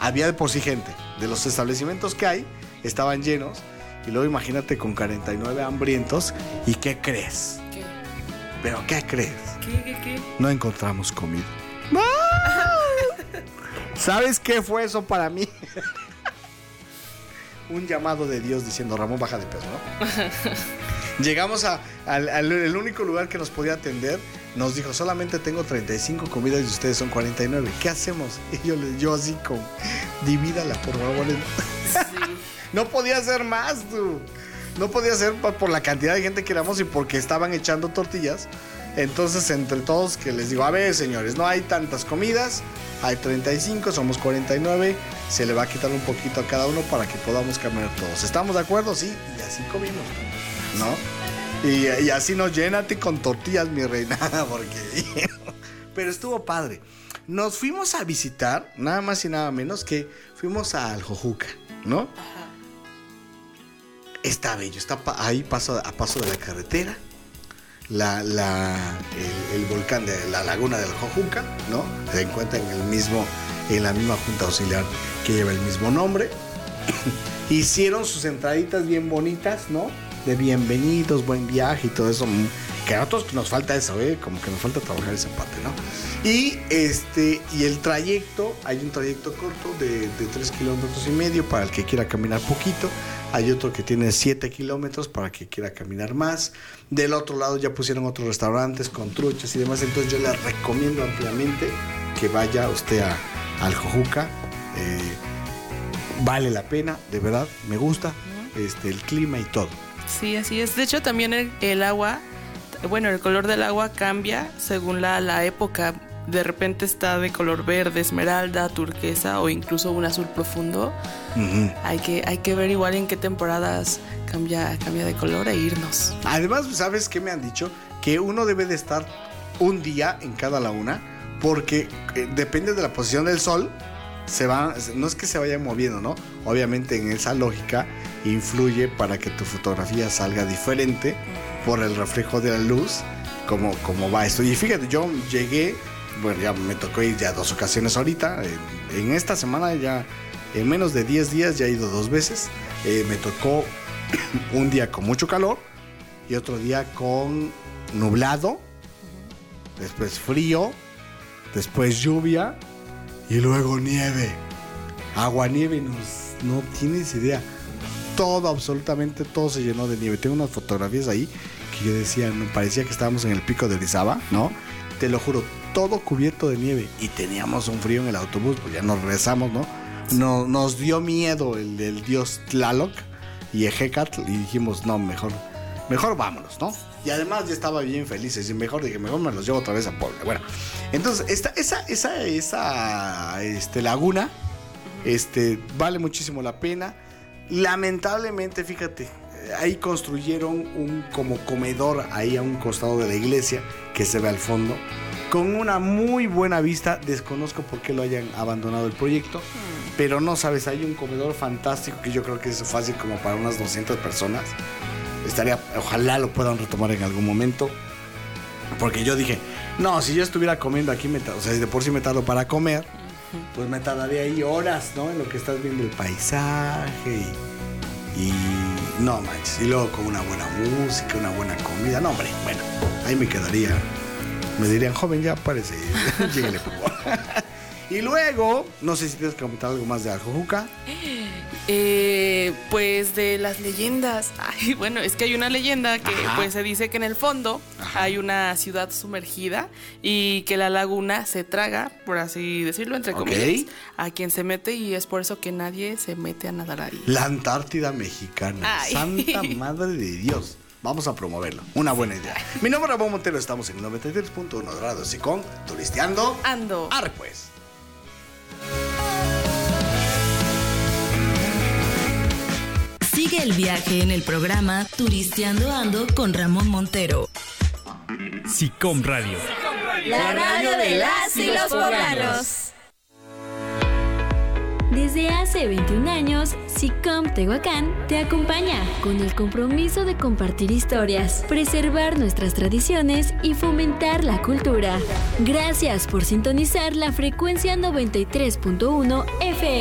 había de por sí gente. De los establecimientos que hay, estaban llenos. Y luego imagínate con 49 hambrientos. ¿Y qué crees? ¿Qué? ¿Pero qué crees? ¿Qué? No encontramos comida. ¿Sabes qué fue eso para mí? Un llamado de Dios diciendo: Ramón, baja de peso, ¿no? Llegamos al único lugar que nos podía atender. Nos dijo: solamente tengo 35 comidas y ustedes son 49. ¿Qué hacemos? Y yo así con: divídala, por favor. Sí. No podía hacer más, tú. No podía hacer por la cantidad de gente que éramos y porque estaban echando tortillas. Entonces, entre todos, que les digo: a ver, señores, no hay tantas comidas, hay 35, somos 49, se le va a quitar un poquito a cada uno para que podamos comer todos. ¿Estamos de acuerdo? Sí, y así comimos, ¿no? Y así no, llénate con tortillas, mi reina, porque... Pero estuvo padre. Nos fuimos a visitar, nada más y nada menos que fuimos a Aljojuca, ¿no? Ajá. Está bello, está ahí a paso de la carretera. El volcán de la laguna del Aljojuca, ¿no? Se encuentra en la misma junta auxiliar que lleva el mismo nombre. Hicieron sus entraditas bien bonitas, ¿no? De bienvenidos, buen viaje y todo eso. Que a nosotros nos falta eso, como que nos falta trabajar esa parte, ¿no? Y el trayecto, hay un trayecto corto de 3,5 kilómetros para el que quiera caminar poquito. Hay otro que tiene 7 kilómetros para que quiera caminar más. Del otro lado ya pusieron otros restaurantes con truchas y demás. Entonces yo les recomiendo ampliamente que vaya usted a Aljojuca. Vale la pena, de verdad, me gusta el clima y todo. Sí, así es. De hecho, también el agua, bueno, el color del agua cambia según la época. De repente está de color verde, esmeralda, turquesa o incluso un azul profundo. Uh-huh. Hay que ver igual en qué temporadas cambia de color e irnos. Además, ¿sabes qué me han dicho? Que uno debe de estar un día en cada laguna porque depende de la posición del sol. No es que se vaya moviendo, ¿no? Obviamente en esa lógica influye para que tu fotografía salga diferente por el reflejo de la luz, como va esto. Y fíjate, yo llegué, bueno, ya me tocó ir ya 2 ocasiones ahorita. En esta semana ya, en menos de 10 días ya he ido 2 veces. Me tocó un día con mucho calor y otro día con nublado, después frío, después lluvia y luego nieve. Aguanieve, no tienes idea. Todo, absolutamente todo se llenó de nieve. Tengo unas fotografías ahí que yo decía, no, parecía que estábamos en el pico de Orizaba, ¿no? Te lo juro, todo cubierto de nieve. Y teníamos un frío en el autobús, pues ya nos regresamos, ¿no? Nos dio miedo el dios Tlaloc y Ejecatl y dijimos, no, mejor vámonos, ¿no? Y además ya estaba bien feliz, y mejor me los llevo otra vez a Puebla. Bueno, entonces esa laguna vale muchísimo la pena. Lamentablemente, fíjate, ahí construyeron un como comedor ahí a un costado de la iglesia que se ve al fondo con una muy buena vista. Desconozco por qué lo hayan abandonado el proyecto, pero no sabes, hay un comedor fantástico que yo creo que es fácil como para unas 200 personas. Ojalá lo puedan retomar en algún momento, porque yo dije, no, si yo estuviera comiendo aquí, o sea, de por sí me tardo para comer, pues me tardaría ahí horas, ¿no? En lo que estás viendo el paisaje y no manches, y luego con una buena música, una buena comida, no, hombre, bueno, ahí me quedaría. Me dirían, joven, ya parece, lléguele, por favor. Y luego, no sé si tienes que comentar algo más de Aljojuca. Pues de las leyendas. Ay, bueno, es que hay una leyenda que pues se dice que en el fondo hay una ciudad sumergida y que la laguna se traga, por así decirlo, entre comillas, a quien se mete, y es por eso que nadie se mete a nadar ahí. La Antártida mexicana. Ay. Santa madre de Dios. Vamos a promoverlo. Una buena idea. Mi nombre es Ramón Montero. Estamos en 93.1 de Radio Sicón, turisteando. Ando. Arre pues. Sigue el viaje en el programa Turisteando Ando con Ramón Montero. Sicom Radio. La radio de las y los poblanos. Desde hace 21 años, Sicom Tehuacán te acompaña con el compromiso de compartir historias, preservar nuestras tradiciones y fomentar la cultura. Gracias por sintonizar la frecuencia 93.1 FM.